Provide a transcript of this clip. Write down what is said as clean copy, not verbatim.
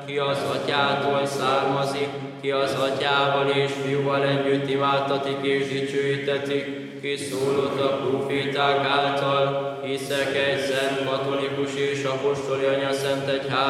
ki az Atyától származik, ki az Atyával és Fiúval együtt imádtatik és dicsőítetik, ki szólott a próféták által, hiszek egy szent, katolikus és apostoli anyaszent egyház